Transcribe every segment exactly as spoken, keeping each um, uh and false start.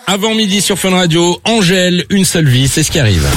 Avant midi sur Fun Radio, Angèle, une seule vie, c'est ce qui arrive.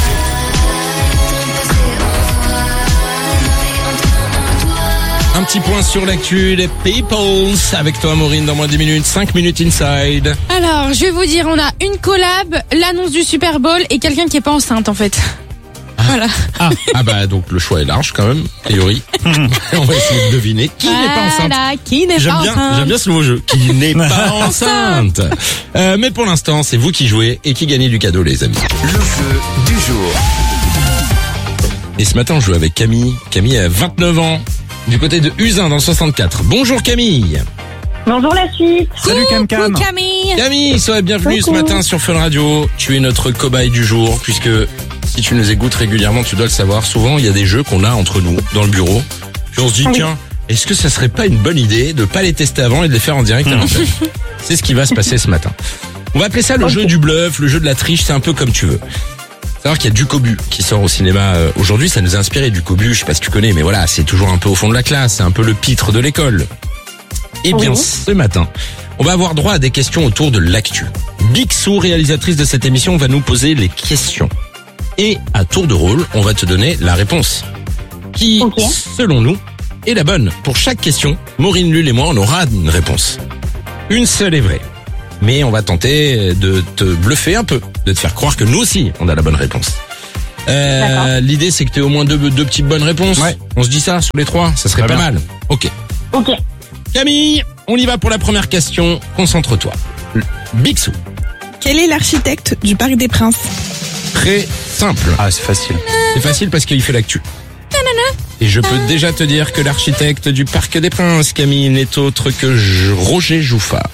Un petit point sur l'actu, les Peoples, avec toi Maureen dans moins de dix minutes, cinq minutes inside. Alors, je vais vous dire, on a une collab, l'annonce du Super Bowl et quelqu'un qui est pas enceinte en fait. Ah. Voilà. Ah. ah bah donc le choix est large quand même, a priori. On va essayer de deviner qui voilà, n'est pas enceinte. Qui n'est J'aime pas bien, enceinte. j'aime bien ce nouveau jeu. Qui n'est pas enceinte. Euh, mais pour l'instant, c'est vous qui jouez et qui gagnez du cadeau, les amis. Le jeu du jour. Et ce matin, on joue avec Camille. Camille a vingt-neuf ans, du côté de Uzun dans le soixante-quatre. Bonjour Camille. Bonjour la suite. Salut Cam Cam. Coucou Camille. Camille, sois bienvenue ce Coucou. matin sur Fun Radio. Tu es notre cobaye du jour, puisque si tu nous écoutes régulièrement, tu dois le savoir. Souvent, il y a des jeux qu'on a entre nous, dans le bureau. Puis on se dit, Oui. tiens, est-ce que ça serait pas une bonne idée de pas les tester avant et de les faire en direct à l'antenne? C'est ce qui va se passer ce matin. On va appeler ça le Ok. jeu du bluff, le jeu de la triche, c'est un peu comme tu veux. Savoir qu'il y a du Cobu qui sort au cinéma euh, aujourd'hui, ça nous a inspiré du Cobu, je sais pas si tu connais, mais voilà, c'est toujours un peu au fond de la classe, c'est un peu le pitre de l'école. Eh bien, Oui. ce matin, on va avoir droit à des questions autour de l'actu. Bixou, réalisatrice de cette émission, va nous poser les questions. Et à tour de rôle, on va te donner la réponse. Qui, Ok. selon nous, est la bonne. Pour chaque question, Maureen Lull et moi, on aura une réponse. Une seule est vraie. Mais on va tenter de te bluffer un peu, de te faire croire que nous aussi, on a la bonne réponse. Euh, D'accord. l'idée, c'est que tu aies au moins deux, deux petites bonnes réponses. Ouais. On se dit ça, sur les trois, ça serait Très pas bien. mal. Ok. Ok. Camille, on y va pour la première question. Concentre-toi. Bixou. Quel est l'architecte du Parc des Princes? Très simple. Ah, c'est facile. C'est facile parce qu'il fait l'actu. Et je peux déjà te dire que l'architecte du Parc des Princes, Camille, n'est autre que J- Roger Jouffard.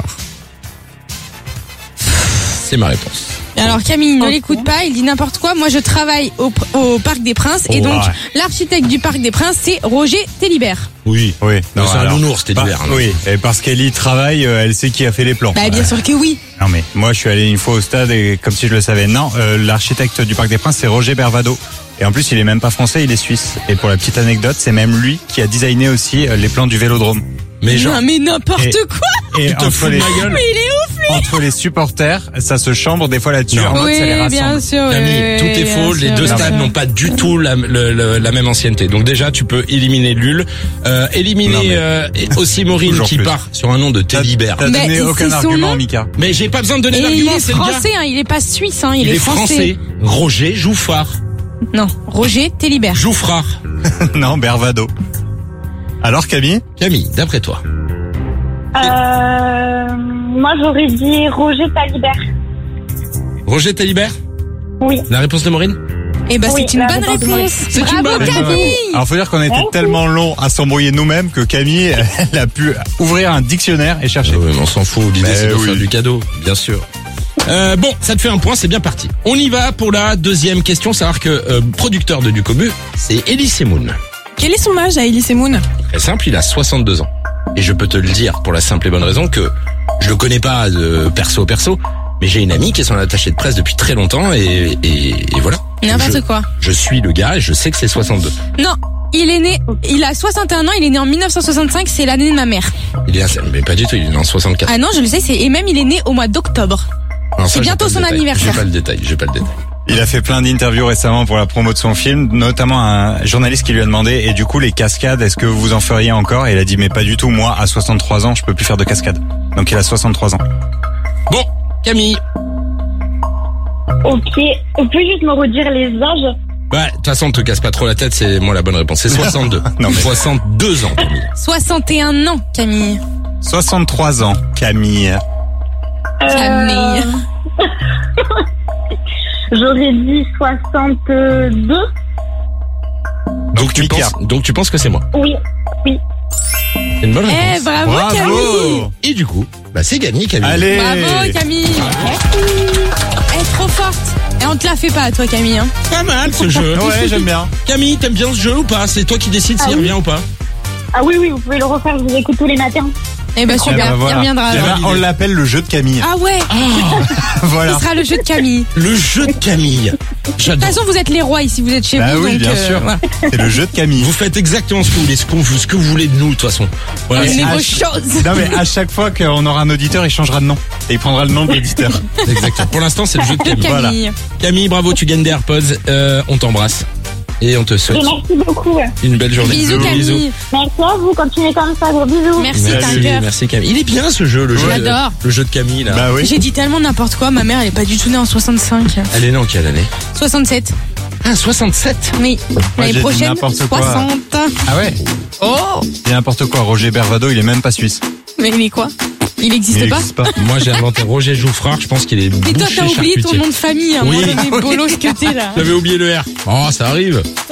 C'est ma réponse. Alors Camille, ne Ok. l'écoute pas, il dit n'importe quoi. Moi, je travaille au, au Parc des Princes et Oh, donc ouais. l'architecte du Parc des Princes, c'est Roger Télibert. Oui. Oui. c'est un alors, nounours, c'était par- d'hiver. non Oui, et parce qu'elle y travaille, euh, elle sait qui a fait les plans. Bah bien sûr que oui. Non mais moi je suis allé une fois au stade et comme si je le savais. Non, euh, l'architecte du Parc des Princes c'est Roger Bervado. Et en plus il est même pas français, il est suisse. Et pour la petite anecdote, c'est même lui qui a designé aussi euh, les plans du Vélodrome. Mais genre, Non mais n'importe Et- quoi. Et tu te fous entre de les, ma gueule. Mais il est ouf. entre les supporters, ça se chambre des fois là-dessus. Non. En mode, Oui, ça les rassemble. bien sûr. Camille, oui, tout est bien faux. Les sûr, deux bien stades sûr. n'ont pas du tout la, le- le- la même ancienneté. Donc déjà, tu peux éliminer Lul. Euh, éliminer Non, mais- euh, et aussi Maureen Toujours qui plus. part sur un nom de T'as Télibert. t'as Mais donné c'est aucun son argument, nom. Mika. Mais j'ai pas besoin de donner Et il d'argument, est c'est le gars. français, hein, il est pas suisse, hein, il, Il est français. Roger Jouffard. Non, Roger Télibert. Jouffrard. Non, Bervado. Alors Camille? Camille, d'après toi. Euh, moi j'aurais dit Roger Talibert. Roger Télibert? Oui. La réponse de Maureen? Eh ben Oui, c'est une la bonne réponse de réponse. C'est une Bravo bonne Camille. Alors faut dire qu'on a été Merci. tellement long à s'embrouiller nous-mêmes que Camille, elle a pu ouvrir un dictionnaire et chercher. Ah ouais, mais on s'en fout. L'idée, Mais c'est de oui. faire du cadeau, bien sûr. Euh, bon, ça te fait un point, c'est bien parti. On y va pour la deuxième question. Savoir que euh, producteur de Ducobu, c'est Elie Semoun. Quel est son âge à Elise Moon? Très simple, il a soixante-deux ans. Et je peux te le dire pour la simple et bonne raison que je le connais pas de perso perso, mais j'ai une amie qui est son attachée de presse depuis très longtemps et, et, et voilà. N'importe je, quoi. Je suis le gars et je sais que c'est soixante-deux. Non, il est né, il a soixante et un ans, il est né en mille neuf cent soixante-cinq, c'est l'année de ma mère. Il est à, mais pas du tout, il est né en soixante-quatre. Ah non, je le sais, c'est, et même il est né au mois d'octobre. Alors ça, c'est j'ai bientôt pas le son détail. anniversaire. J'ai pas le détail, j'ai pas le détail. Il a fait plein d'interviews récemment pour la promo de son film, notamment un journaliste qui lui a demandé, et du coup les cascades, est-ce que vous en feriez encore? Et il a dit, mais pas du tout, moi à soixante-trois ans, je peux plus faire de cascades. Donc il a soixante-trois ans. Bon, Camille. Ok. Vous pouvez juste me redire les âges? Bah, de toute façon, te casse pas trop la tête, c'est moi la bonne réponse. C'est soixante-deux. Non, mais- soixante-deux ans, Camille. soixante et un ans, Camille. soixante-trois ans, Camille. Camille. J'aurais dit soixante-deux. Donc tu Mika. penses, donc tu penses que c'est moi. Oui. Oui. C'est une bonne Eh, réponse. bravo, Bravo. Camille. Et du coup, bah c'est gagné, Camille. Allez. Bravo Camille. Elle est trop forte. Et on te la fait pas, toi Camille. Hein. Pas mal ce jeu. Ouais, j'aime bien. Camille, t'aimes bien ce jeu ou pas? C'est toi qui décides Ah s'il oui. revient ou pas. Ah oui, oui, vous pouvez le refaire, je vous écoute tous les matins. Eh ben Eh super, ben, voilà. il reviendra. Eh ben, alors. on l'appelle le jeu de Camille. Ah ouais, Voilà. ce sera le jeu de Camille. Le jeu de Camille. De toute J'adore. façon, vous êtes les rois ici, vous êtes chez Bah vous. oui, donc, bien euh, sûr. voilà. C'est le jeu de Camille. Vous faites exactement ce que vous voulez, ce, qu'on vous- ce que vous voulez de nous, de toute façon. Voilà, Donnez c'est- à vos ch- choses. Non mais à chaque fois qu'on aura un auditeur, il changera de nom. Et il prendra le nom de l'auditeur. exactement. Pour l'instant, c'est le jeu de Camille. Voilà. Camille. Camille, bravo, tu gagnes des AirPods. Euh, on t'embrasse. Et on te Et souhaite merci beaucoup. une belle journée. Bisous Camille. Merci à vous. Continuez comme ça. Gros bisous. Merci, t'as un Merci, cœur. merci Camille. Il est bien ce jeu, le jeu, Ouais. J'adore. le jeu de Camille là. Bah oui. J'ai dit tellement n'importe quoi, ma mère elle est pas du tout née en soixante-cinq. Elle est née en quelle année? soixante-sept. Ah, soixante-sept. Oui. L'année j'ai dit prochaine, n'importe quoi. soixante. Ah ouais. Oh. Il y a n'importe quoi. Roger Bervado, il est même pas suisse. Mais, mais quoi? Il Il n'existe pas? n'existe pas. Moi, j'ai inventé Roger Jouffrard. Je pense qu'il est Mais toi boucher t'as oublié ton charcutier. nom de famille, hein. Oui. Moi, les bolos que t'es là. J'avais oublié le R. Oh, ça arrive.